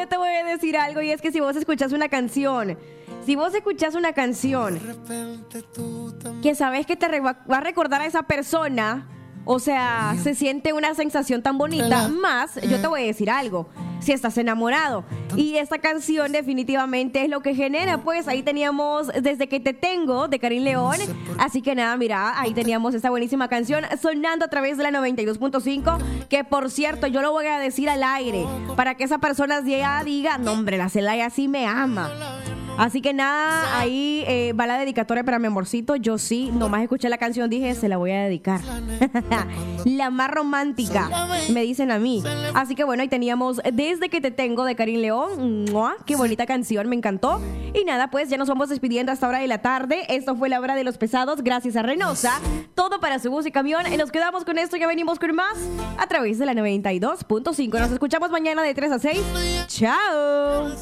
yo te voy a decir algo, y es que si vos escuchás una canción que sabes que va a recordar a esa persona, o sea, se siente una sensación tan bonita, más, yo te voy a decir algo, si estás enamorado, y esta canción definitivamente es lo que genera, pues ahí teníamos Desde que te tengo, de Karim León, así que nada, mira, ahí teníamos esta buenísima canción sonando a través de la 92.5, que por cierto, yo lo voy a decir al aire, para que esa persona ya diga, no hombre, la Celaya sí me ama. Así que nada, ahí va la dedicatoria para mi amorcito. Yo sí, nomás escuché la canción, dije, se la voy a dedicar. La más romántica, me dicen a mí. Así que bueno, ahí teníamos Desde que te tengo, de Karim León. ¡Mua! Qué bonita canción, me encantó. Y nada, pues ya nos vamos despidiendo hasta hora de la tarde. Esto fue La Hora de los Pesados, gracias a Renosa. Todo para su bus y camión. Y nos quedamos con esto, ya venimos con más a través de la 92.5. Nos escuchamos mañana de 3 a 6. ¡Chao!